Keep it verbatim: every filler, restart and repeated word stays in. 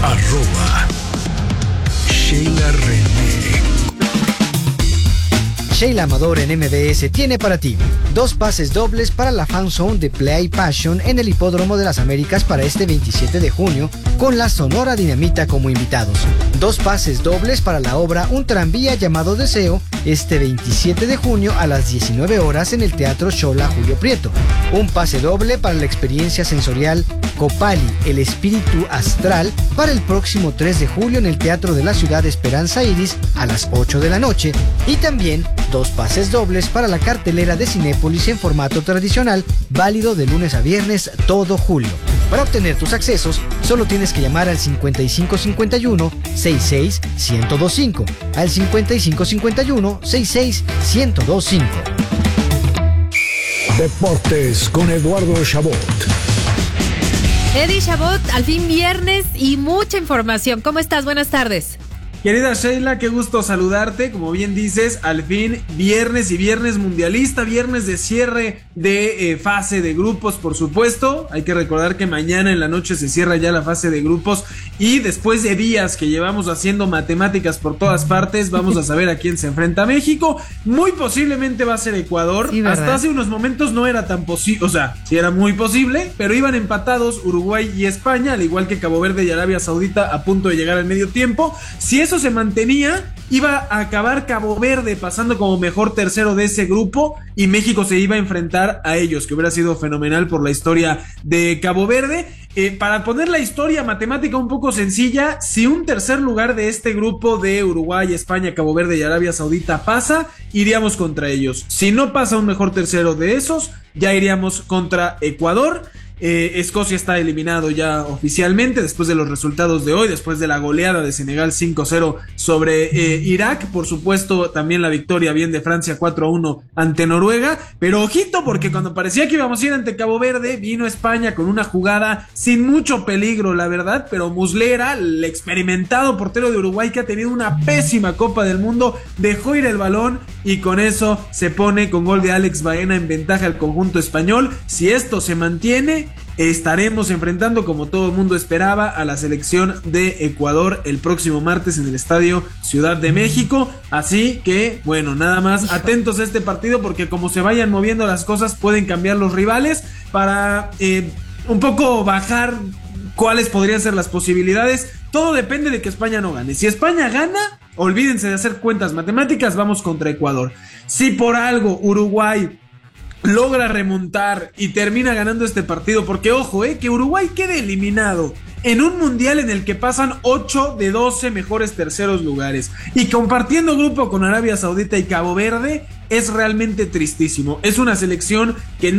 Arroba Sheila René. Sheila Amador en M B S tiene para ti dos pases dobles para la Fan Zone de Play Passion en el Hipódromo de las Américas para este veintisiete de junio, con la Sonora Dinamita como invitados. Dos pases dobles para la obra Un tranvía llamado Deseo este veintisiete de junio a las diecinueve horas en el Teatro Xola Julio Prieto. Un pase doble para la experiencia sensorial Copali, el espíritu astral, para el próximo tres de julio en el Teatro de la Ciudad Esperanza Iris a las ocho de la noche. Y también dos pases dobles para la cartelera de Cinépolis en formato tradicional, válido de lunes a viernes todo julio. Para obtener tus accesos, solo tienes que llamar al cincuenta y cinco cincuenta y uno, sesenta y seis, ciento veinticinco, al cincuenta y cinco cincuenta y uno, sesenta y seis, ciento veinticinco. Deportes con Eduardo Chabot. Eddie Chabot, al fin viernes y mucha información. ¿Cómo estás? Buenas tardes. Querida Sheila, qué gusto saludarte. Como bien dices, al fin viernes y viernes mundialista, viernes de cierre de eh, fase de grupos, por supuesto. Hay que recordar que mañana en la noche se cierra ya la fase de grupos y después de días que llevamos haciendo matemáticas por todas partes, vamos a saber a quién se enfrenta a México. Muy posiblemente va a ser Ecuador. Sí, hasta hace unos momentos no era tan posible, o sea, sí era muy posible, pero iban empatados Uruguay y España, al igual que Cabo Verde y Arabia Saudita a punto de llegar al medio tiempo. Si eso se mantenía, iba a acabar Cabo Verde pasando como mejor tercero de ese grupo y México se iba a enfrentar a ellos, que hubiera sido fenomenal por la historia de Cabo Verde. Eh, para poner la historia matemática un poco sencilla, si un tercer lugar de este grupo de Uruguay, España, Cabo Verde y Arabia Saudita pasa, iríamos contra ellos. Si no pasa un mejor tercero de esos, ya iríamos contra Ecuador. Eh, Escocia está eliminado ya oficialmente después de los resultados de hoy, después de la goleada de Senegal cinco cero sobre eh, Irak, por supuesto también la victoria bien de Francia cuatro a uno ante Noruega, pero ojito porque cuando parecía que íbamos a ir ante Cabo Verde, vino España con una jugada sin mucho peligro, la verdad, pero Muslera, el experimentado portero de Uruguay que ha tenido una pésima Copa del Mundo, dejó ir el balón y con eso se pone con gol de Alex Baena en ventaja al conjunto español. Si esto se mantiene, estaremos enfrentando, como todo el mundo esperaba, a la selección de Ecuador el próximo martes en el Estadio Ciudad de México. Así que, bueno, nada más atentos a este partido porque como se vayan moviendo las cosas pueden cambiar los rivales para eh, un poco bajar cuáles podrían ser las posibilidades. Todo depende de que España no gane. Si España gana, olvídense de hacer cuentas matemáticas, vamos contra Ecuador. Si por algo Uruguay logra remontar y termina ganando este partido, porque ojo, eh, que Uruguay quede eliminado en un mundial en el que pasan ocho de doce mejores terceros lugares y compartiendo grupo con Arabia Saudita y Cabo Verde, es realmente tristísimo. Es una selección que